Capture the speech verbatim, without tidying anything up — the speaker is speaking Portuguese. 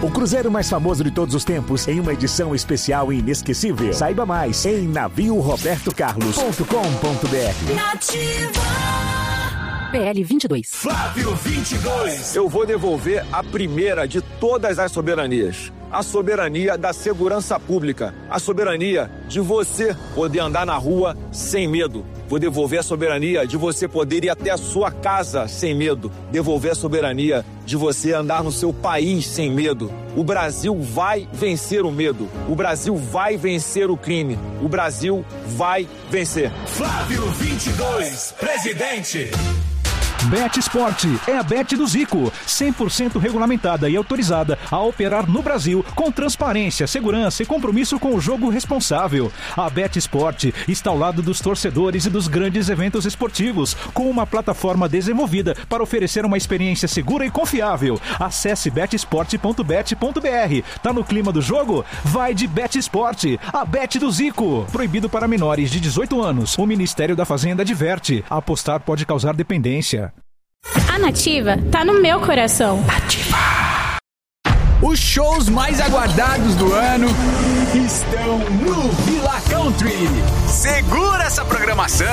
o cruzeiro mais famoso de todos os tempos em uma edição especial e inesquecível. Saiba mais em navio roberto carlos ponto com ponto b r. P L vinte e dois. Flávio vinte e dois. Eu vou devolver a primeira de todas as soberanias. A soberania da segurança pública. A soberania de você poder andar na rua sem medo. Vou devolver a soberania de você poder ir até a sua casa sem medo. Devolver a soberania de você andar no seu país sem medo. O Brasil vai vencer o medo. O Brasil vai vencer o crime. O Brasil vai vencer. Flávio vinte e dois, presidente. Bet Sport é a Bet do Zico, cem por cento regulamentada e autorizada a operar no Brasil com transparência, segurança e compromisso com o jogo responsável. A Bet Sport está ao lado dos torcedores e dos grandes eventos esportivos, com uma plataforma desenvolvida para oferecer uma experiência segura e confiável. Acesse bet sport ponto bet ponto b r. Tá no clima do jogo? Vai de Bet Sport, a Bet do Zico. Proibido para menores de dezoito anos. O Ministério da Fazenda adverte: apostar pode causar dependência. A Nativa tá no meu coração. Nativa. Os shows mais aguardados do ano estão no Villa Country. Segura essa programação.